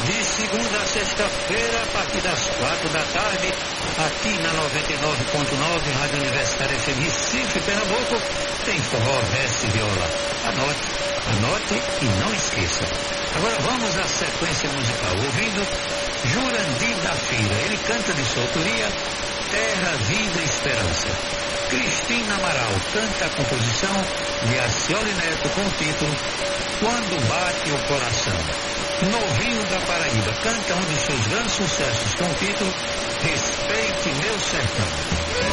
De segunda a sexta-feira, a partir das 4 da tarde, aqui na 99.9, Rádio Universitária FM Recife, Pernambuco, tem forró, verso e viola. Anote e não esqueça. Agora vamos à sequência musical, ouvindo Jurandir da Feira. Ele canta de sua autoria Terra, Vida e Esperança. Cristina Amaral canta a composição de Acioli Neto com o título Quando Bate o Coração. Novinho da Paraíba canta um dos seus grandes sucessos com o título Respeite Meu Sertão.